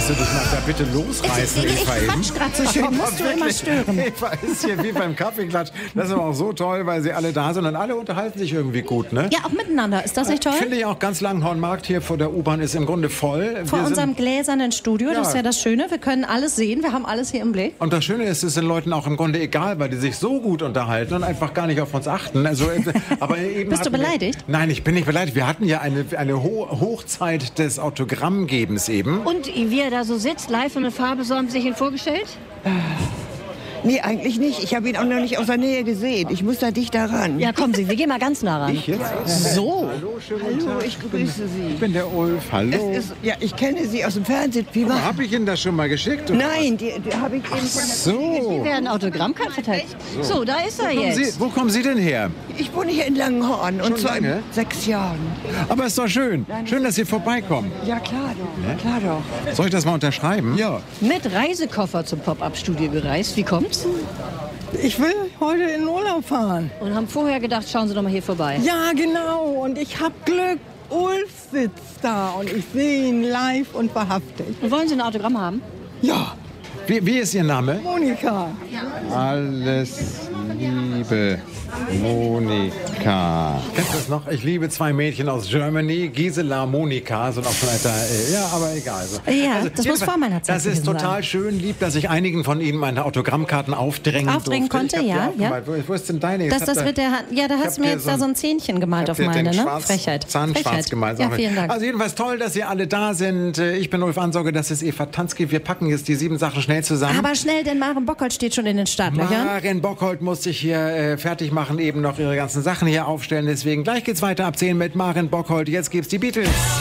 Kannst du dich mal da bitte losreißen, Ich Eva? quatsch gerade so schön, musst du immer stören. Eva ist hier wie beim Kaffeeklatsch. Das ist aber auch so toll, weil sie alle da sind und alle unterhalten sich irgendwie gut, ne? Ja, auch miteinander. Ist das nicht toll? Finde ich auch. Ganz Langenhornmarkt hier vor der U-Bahn ist im Grunde voll. Vor unserem gläsernen Studio, das ist ja das Schöne. Wir können alles sehen, wir haben alles hier im Blick. Und das Schöne ist, es sind Leuten auch im Grunde egal, weil die sich so gut unterhalten und einfach gar nicht auf uns achten. Also, aber eben Bist du beleidigt? Nein, ich bin nicht beleidigt. Wir hatten ja eine Hochzeit des Autogrammgebens eben. Und wie er da so sitzt, live in der Farbe, so haben Sie sich ihn vorgestellt? Nee, eigentlich nicht. Ich habe ihn auch noch nicht aus der Nähe gesehen. Ich muss da dicht daran. Ja, kommen Sie, wir gehen mal ganz nah ran. Ich jetzt? So. Hallo, schönen guten Hallo, Tag. ich grüße Sie. Ich bin der Ulf. Hallo. Ja, ich kenne Sie aus dem Fernsehen. Habe ich Ihnen das schon mal geschickt? oder? Nein, die habe ich eben von So. Hier werden Autogrammkarten verteilt. So, da ist er jetzt. Wo kommen Sie denn her? Ich wohne hier in Langenhorn und zwar lange? in 6 Jahren. Aber ist doch schön. Schön, dass Sie vorbeikommen. Ja, klar doch. Klar doch. Soll ich das mal unterschreiben? Ja. Mit Reisekoffer zum Pop-Up-Studio gereist. Wie kommt's? Ich will heute in den Urlaub fahren. Und haben vorher gedacht, schauen Sie doch mal hier vorbei. Ja, genau. Und ich habe Glück. Ulf sitzt da und ich sehe ihn live und wahrhaftig. Und wollen Sie ein Autogramm haben? Ja, Wie ist Ihr Name? Monika. Alles Liebe, Monika. Kennst du das noch? Ich liebe zwei Mädchen aus Germany, Gisela, Monika, sind auch schon alter, ja, aber egal. So. Ja, das muss vor meiner Zeit Das ist gewesen total sein. schön lieb, dass ich einigen von Ihnen meine Autogrammkarten aufdrängen Aufdrängen durfte. konnte, Ich hab die ja, aufgemalt. Wo ist denn deine? Das mit der Hand. Ja, da ich hast hab du mir dir jetzt da so ein Zähnchen gemalt auf meine, ne? Frechheit. Zahn schwarz Frechheit. gemalt. Ja, vielen Dank. Also jedenfalls toll, dass ihr alle da sind. Ich bin Ulf Ansauger, das ist Eva Tansky. Wir packen jetzt die 7 Sachen schnell zusammen. Aber schnell, denn Maren Bockholdt steht schon in den Startlöchern. Maren Bockholdt muss sich hier fertig machen, eben noch ihre ganzen Sachen hier aufstellen. Deswegen gleich geht's weiter ab 10 mit Maren Bockholdt. Jetzt gibt's die Beatles.